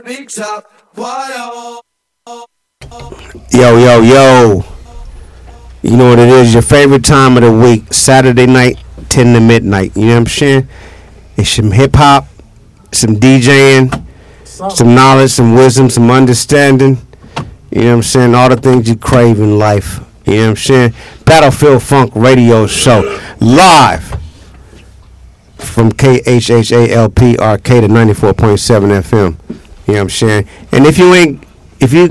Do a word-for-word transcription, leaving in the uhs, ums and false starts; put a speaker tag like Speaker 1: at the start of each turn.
Speaker 1: Big top, what
Speaker 2: Yo, yo, yo. You know what it is? Your favorite time of the week, Saturday night, ten to midnight. You know what I'm saying? It's some hip hop, some DJing, some knowledge, some wisdom, some understanding. You know what I'm saying? All the things you crave in life. You know what I'm saying? Battlefield Funk Radio Show. Live from K H H A L P Arcade at ninety-four point seven F M. You know what I'm saying? And if you ain't, if you